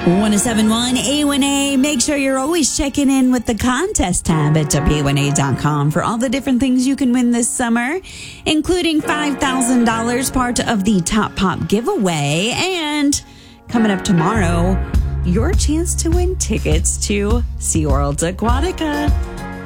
1071 A1A. Make sure you're always checking in with the contest tab at WA1A.com for all the different things you can win this summer, including $5,000, part of the Top Pop giveaway. And coming up tomorrow, your chance to win tickets to SeaWorld Aquatica.